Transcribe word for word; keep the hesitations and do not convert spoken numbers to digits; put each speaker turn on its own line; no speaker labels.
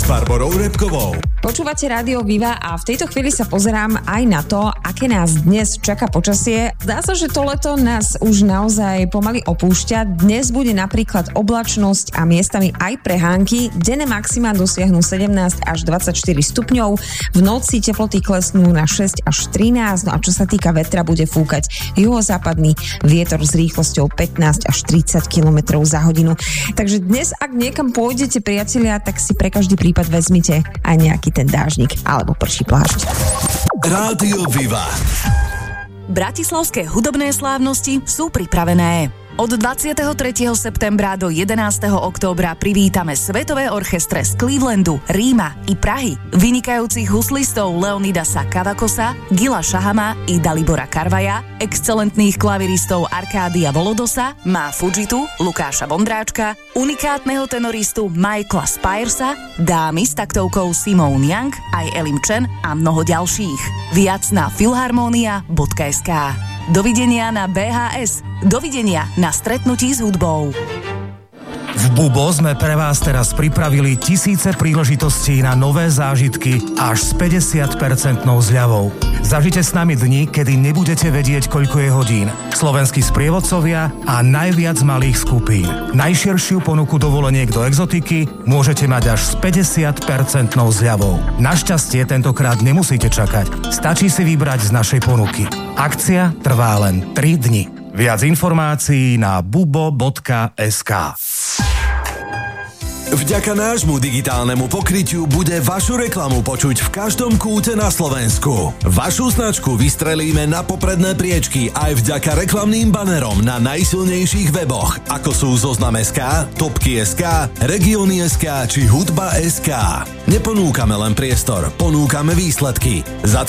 Barborou Repkovou.
Počúvate Rádio Viva a v tejto chvíli sa pozerám aj na to, aké nás dnes čaká počasie. Zdá sa, že to leto nás už naozaj pomaly opúšťa. Dnes bude napríklad oblačnosť a miestami aj prehánky. Denné maximá dosiahnu sedemnásť až dvadsaťštyri stupňov. V noci teploty klesnú na šesť až trinásť. No a čo sa týka vetra, bude fúkať juhozápadný vietor s rýchlosťou pätnásť až tridsať kilometrov za hodinu. Takže dnes, ak niekam pôjdete, priatelia, tak si pre každý prípad vezmite aj nejaký ten dážnik alebo prší plášť.
Rádio Viva.
Bratislavské hudobné slávnosti sú pripravené. Od dvadsiateho tretieho septembra do jedenásteho októbra privítame svetové orchestre z Clevelandu, Ríma i Prahy, vynikajúcich huslistov Leonidasa Kavakosa, Gila Šahama i Dalibora Karvaja, excelentných klaviristov Arkádia Volodosa, Má Fudžitu, Lukáša Vondráčka, unikátneho tenoristu Michaela Spiresa, dámy s taktovkou Simone Young, aj Elim Chen a mnoho ďalších. Viac na filharmonia bodka es ká. Dovidenia na bé há es. Dovidenia na stretnutí s hudbou.
V Bubo sme pre vás teraz pripravili tisíce príležitostí na nové zážitky až s päťdesiat percent zľavou. Zažite s nami dni, kedy nebudete vedieť, koľko je hodín. Slovenskí sprievodcovia a najviac malých skupín. Najširšiu ponuku dovoleniek do exotiky môžete mať až s päťdesiat percent zľavou. Našťastie tentokrát nemusíte čakať. Stačí si vybrať z našej ponuky. Akcia trvá len tri dni. Viac informácií na bubo bodka es ká.
Vďaka nášmu digitálnemu pokrytiu bude vašu reklamu počuť v každom kúte na Slovensku. Vašu značku vystrelíme na popredné priečky aj vďaka reklamným banerom na najsilnejších weboch, ako sú Zoznam bodka es ká, Topky bodka es ká, Regióny bodka es ká či Hudba bodka es ká. Neponúkame len priestor, ponúkame výsledky. Za